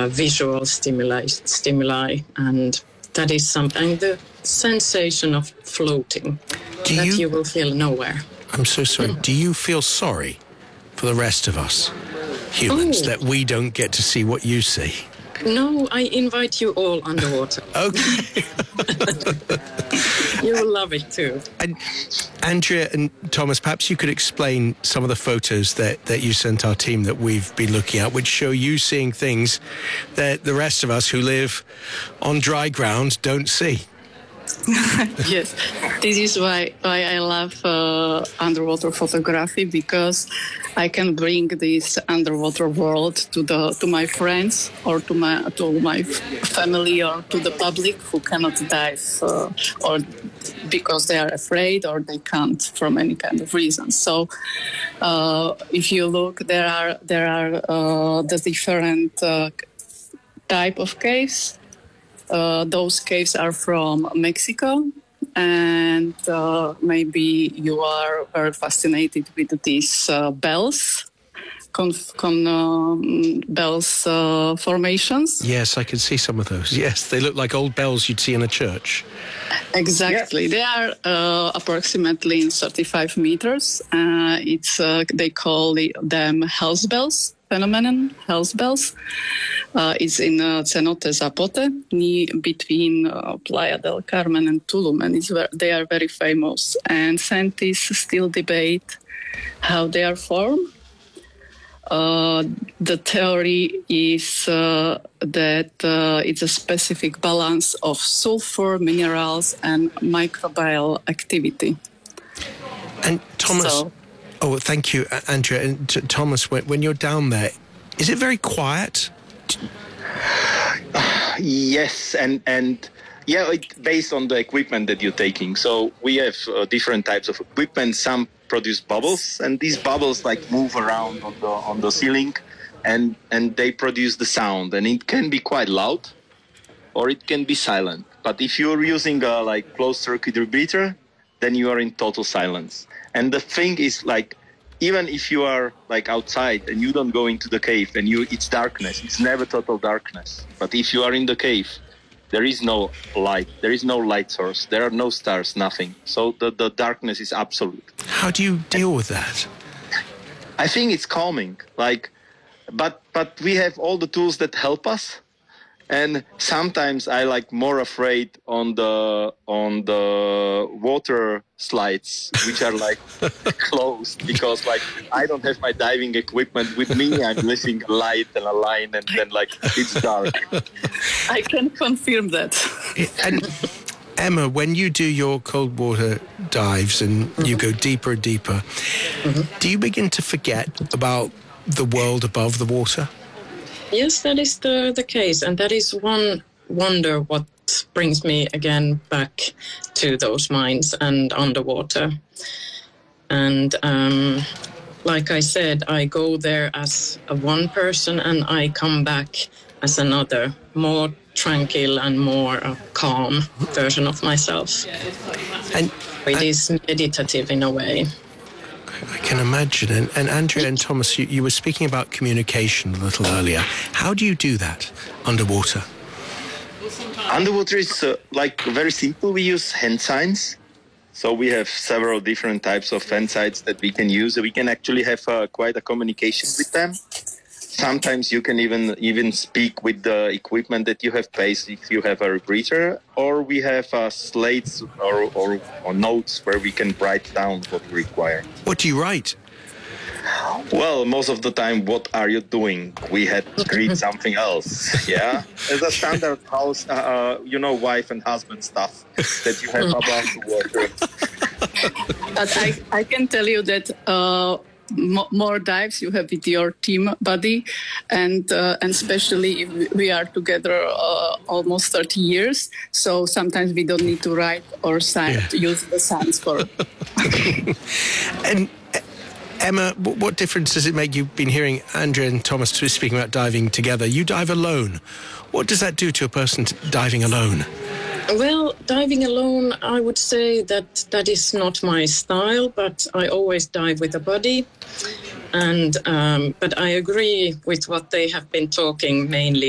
visual stimuli, and that is something, the sensation of floating you will feel nowhere. I'm so sorry. Do you feel sorry for the rest of us humans that we don't get to see what you see? No, I invite you all underwater. Okay. You will love it too. And Andrea and Thomas, perhaps you could explain some of the photos that you sent our team that we've been looking at, which show you seeing things that the rest of us who live on dry ground don't see. Yes, this is why I love underwater photography, because I can bring this underwater world to my friends or to my family or to the public who cannot dive or because they are afraid or they can't from any kind of reason. So if you look, there are the different type of caves. Those caves are from Mexico, and maybe you are very fascinated with these bells, bells formations. Yes, I can see some of those. Yes, they look like old bells you'd see in a church. Exactly. They are approximately 35 meters. They call them house bells. Phenomenon, house bells. It's in Cenote Zapote, between Playa del Carmen and Tulum, and they are very famous. And scientists still debate how they are formed. The theory is that it's a specific balance of sulfur, minerals, and microbial activity. And Thomas... Oh, thank you, Andrea. And Thomas, when you're down there, is it very quiet? Yes, and yeah, based on the equipment that you're taking. So we have different types of equipment. Some produce bubbles, and these bubbles move around on the ceiling, and they produce the sound. And it can be quite loud, or it can be silent. But if you're using a closed circuit rebreather, then you are in total silence. And the thing is, even if you are outside and you don't go into the cave and it's darkness, it's never total darkness. But if you are in the cave, there is no light. There is no light source. There are no stars, nothing. So the darkness is absolute. How do you deal with that? I think it's calming. But we have all the tools that help us. And sometimes I more afraid on the water slides, which are closed, because I don't have my diving equipment with me. I'm missing a light and a line, and then it's dark. I can confirm that. And Emma, when you do your cold water dives and you go deeper and deeper, do you begin to forget about the world above the water? Yes, that is the case. And that is one wonder what brings me again back to those mines and underwater. And like I said, I go there as one person and I come back as another, more tranquil and more calm version of myself. And it is meditative in a way. I can imagine. And Andrea and Thomas, you were speaking about communication a little earlier. How do you do that underwater? Underwater is very simple. We use hand signs. So we have several different types of hand signs that we can use. We can actually have quite a communication with them. Sometimes you can even speak with the equipment that you have placed if you have a rebreather, or we have slates or notes where we can write down what we require. What do you write? Well, most of the time, what are you doing? We had to read something else, yeah? It's a standard house, wife and husband stuff that you have above the water. But I can tell you that more dives you have with your team buddy, and especially if we are together almost 30 years, so sometimes we don't need to write or use the signs for. And Emma, what difference does it make? You've been hearing Andrea and Thomas speaking about diving together. You dive alone. What does that do to a person diving alone? Well, diving alone, I would say that is not my style, but I always dive with a buddy. And but I agree with what they have been talking mainly